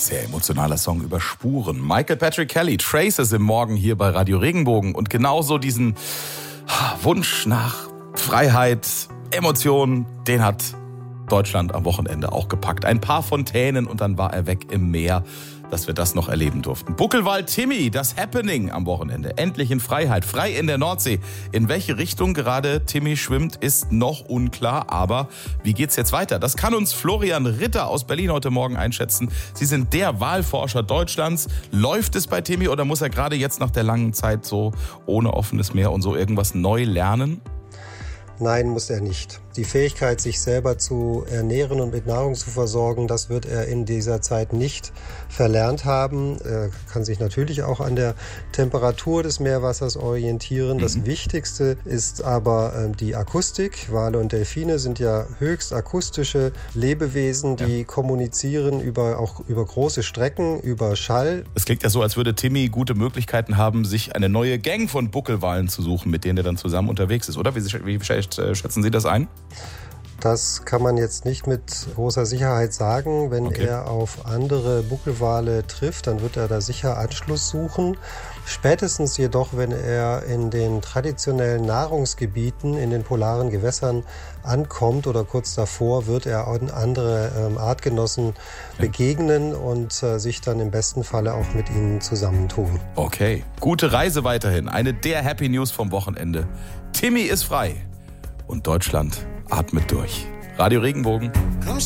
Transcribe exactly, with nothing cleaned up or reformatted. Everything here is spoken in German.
Sehr emotionaler Song über Spuren. Michael Patrick Kelly, Traces im Morgen hier bei Radio Regenbogen. Und genauso diesen Wunsch nach Freiheit, Emotionen, den hat Deutschland am Wochenende auch gepackt. Ein paar Fontänen und dann war er weg im Meer, dass wir das noch erleben durften. Buckelwald Timmy, das Happening am Wochenende. Endlich in Freiheit, frei in der Nordsee. In welche Richtung gerade Timmy schwimmt, ist noch unklar. Aber wie geht's jetzt weiter? Das kann uns Florian Ritter aus Berlin heute Morgen einschätzen. Sie sind der Walforscher Deutschlands. Läuft es bei Timmy oder muss er gerade jetzt nach der langen Zeit so ohne offenes Meer und so irgendwas neu lernen? Nein, muss er nicht. Die Fähigkeit, sich selber zu ernähren und mit Nahrung zu versorgen, das wird er in dieser Zeit nicht verlernt haben. Er kann sich natürlich auch an der Temperatur des Meerwassers orientieren. Das mhm. Wichtigste ist aber die Akustik. Wale und Delfine sind ja höchst akustische Lebewesen, die ja. kommunizieren über, auch über große Strecken, über Schall. Es klingt ja so, als würde Timmy gute Möglichkeiten haben, sich eine neue Gang von Buckelwalen zu suchen, mit denen er dann zusammen unterwegs ist, oder? Wie, wie schätzen Sie das ein? Das kann man jetzt nicht mit großer Sicherheit sagen. Wenn okay. er auf andere Buckelwale trifft, dann wird er da sicher Anschluss suchen. Spätestens jedoch, wenn er in den traditionellen Nahrungsgebieten, in den polaren Gewässern ankommt oder kurz davor, wird er andere ähm, Artgenossen ja. begegnen und äh, sich dann im besten Falle auch mit ihnen zusammentun. Okay, gute Reise weiterhin. Eine der Happy News vom Wochenende. Timmy ist frei und Deutschland atmet durch. Radio Regenbogen.